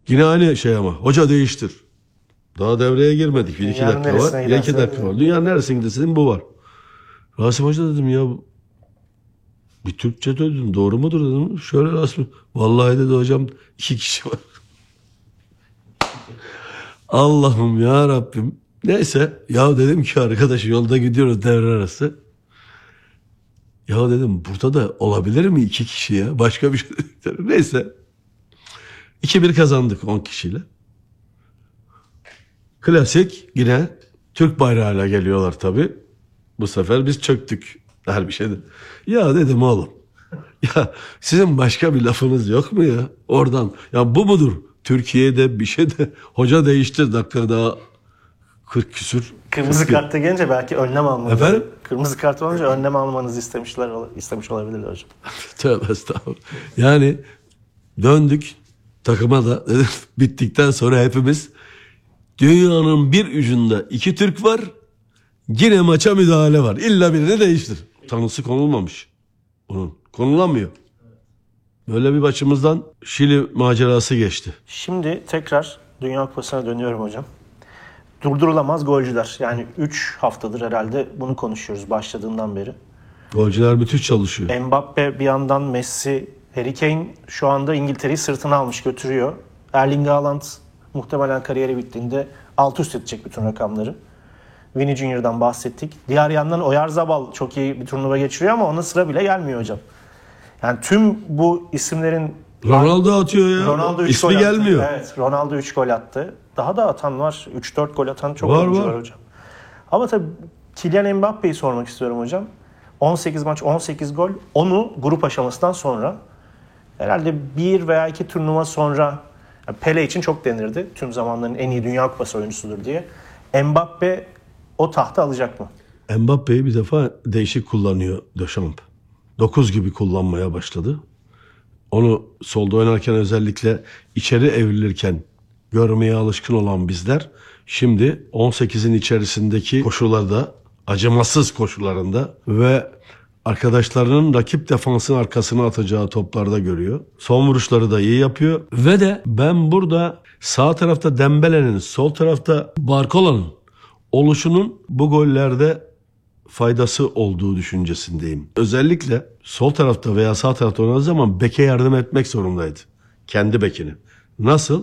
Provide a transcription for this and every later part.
Yine aynı şey ama. Hoca değiştir. Daha devreye girmedik. Bir iki Dünyanın dakika var. neresine Bir iki giderse dakika var. Dünyanın neresine gidersin bu var. Rasim Hoca dedim ya, bir Türkçe dedim. Doğru mudur dedim. Şöyle Rasim. Vallahi dedi hocam 2 kişi var. Allah'ım ya Rabbim. Neyse ya dedim ki arkadaş, yolda gidiyoruz devre arası. Ya dedim burada da olabilir mi 2 kişi ya? Başka bir şey dedim. Neyse. 2-1 kazandık 10 kişiyle. Klasik yine Türk bayrağıyla geliyorlar tabii. Bu sefer biz çöktük. Her bir şeyde. Ya dedim oğlum. Ya sizin başka bir lafınız yok mu ya? Oradan. Ya bu mudur? Türkiye'de bir şey de hoca değiştir dakika daha 40 küsür. Kırmızı kartta gelince belki önlem almanız. Efendim? Kırmızı kart olunca önlem almanızı istemiş olabilirler hocam. Tövbe estağfurullah. Yani döndük takıma da dedim, bittikten sonra hepimiz dünyanın bir ucunda 2 Türk var. Yine maça müdahale var. İlla birini değiştir. Tanısı konulmamış. Onun konulamıyor. Böyle bir başımızdan Şili macerası geçti. Şimdi tekrar Dünya Kupası'na dönüyorum hocam. Durdurulamaz golcüler. Yani 3 haftadır herhalde bunu konuşuyoruz başladığından beri. Golcüler müthiş çalışıyor. Mbappe bir yandan, Messi, Harry Kane şu anda İngiltere'yi sırtına almış götürüyor. Erling Haaland muhtemelen kariyeri bittiğinde alt üst edecek bütün rakamları. Vini Junior'dan bahsettik. Diğer yandan Oyarzabal çok iyi bir turnuva geçiriyor ama ona sıra bile gelmiyor hocam. Yani tüm bu isimlerin... Ronaldo atıyor ya. Ronaldo 3 İsmi gol gelmiyor. attı. Evet, Ronaldo 3 gol attı. Daha da atan var. 3-4 gol atan çok Var, oyuncu var. var hocam. Ama tabii Kylian Mbappe'yi sormak istiyorum hocam. 18 maç, 18 gol. Onu grup aşamasından sonra herhalde 1 veya 2 turnuva sonra, yani Pele için çok denirdi. Tüm zamanların en iyi Dünya Kupası oyuncusudur diye. Mbappe o tahtı alacak mı? Mbappe'yi bir defa değişik kullanıyor Deschamps. 9 gibi kullanmaya başladı. Onu solda oynarken, özellikle içeri evrilirken görmeye alışkın olan bizler şimdi 18'in içerisindeki koşularda, acımasız koşularında ve arkadaşlarının rakip defansın arkasına atacağı toplarda görüyor. Son vuruşları da iyi yapıyor. Ve de ben burada sağ tarafta Dembele'nin, sol tarafta Barcola'nın oluşunun bu gollerde faydası olduğu düşüncesindeyim. Özellikle sol tarafta veya sağ tarafta oynadığı zaman beke yardım etmek zorundaydı. Kendi bekini. Nasıl?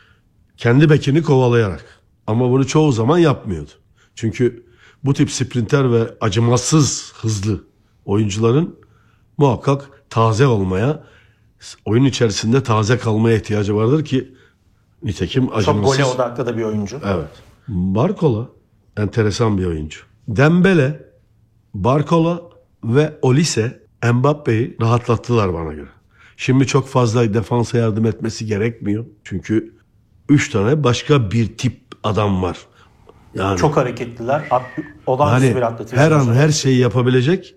Kendi bekini kovalayarak. Ama bunu çoğu zaman yapmıyordu. Çünkü bu tip sprinter ve acımasız hızlı oyuncuların muhakkak taze olmaya, oyun içerisinde taze kalmaya ihtiyacı vardır ki nitekim acımasız. Çok gole odaklı da bir oyuncu. Evet. Barcola enteresan bir oyuncu. Dembele, Barcola ve Olise Mbappe'yi rahatlattılar bana göre. Şimdi çok fazla defansa yardım etmesi gerekmiyor. Çünkü 3 tane başka bir tip adam var. Yani Çok hareketliler. Olağanüstü bir atletizm. her an her şeyi yapabilecek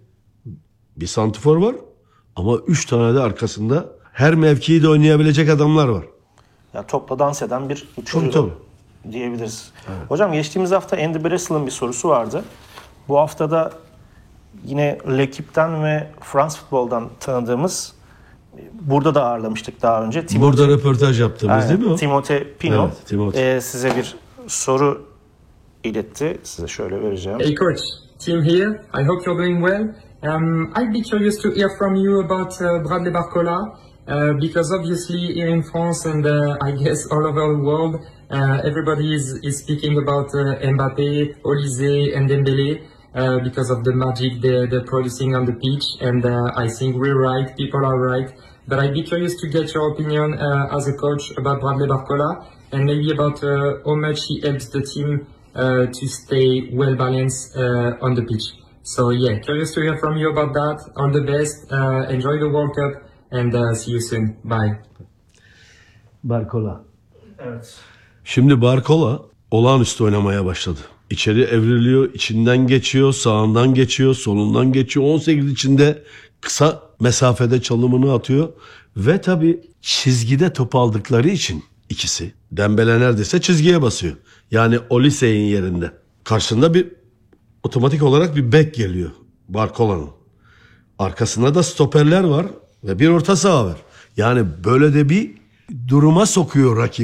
bir santifor var. Ama 3 tane de arkasında her mevkiyi de oynayabilecek adamlar var. Ya topla dans eden bir uçucu Tabii. diyebiliriz. Evet. Hocam geçtiğimiz hafta Andy Bressel'ın bir sorusu vardı. Bu haftada yine L'Equipe'den ve France Football'dan tanıdığımız, burada da ağırlamıştık daha önce. Burada röportaj yaptığımız değil mi o? Timothée Pinot. Evet, Timothée. Size bir soru iletti. Size şöyle vereceğim. Hey coach, Tim here. I hope you're doing well. I'd be curious to hear from you about Bradley Barcola, because obviously here in France and I guess all over the world, everybody is speaking about Mbappe, Olise and Dembele because of the magic they're producing on the pitch, and I think we're right, people are right. But I'd be curious to get your opinion as a coach about Bradley Barcola, and maybe about how much he helps the team to stay well balanced on the pitch. So yeah, curious to hear from you about that. All the best. Enjoy the World Cup and see you soon. Bye. Barcola. Evet. Şimdi Barcola olağanüstü oynamaya başladı. İçeri evriliyor, içinden geçiyor, sağından geçiyor, solundan geçiyor. 18 içinde kısa mesafede çalımını atıyor. Ve tabii çizgide top aldıkları için ikisi. Dembele neredeyse çizgiye basıyor. Yani Olise'nin yerinde. Karşısında bir otomatik olarak bir bek geliyor Barcola'nın. Arkasında da stoperler var ve bir orta saha var. Yani böyle de bir duruma sokuyor rakibi.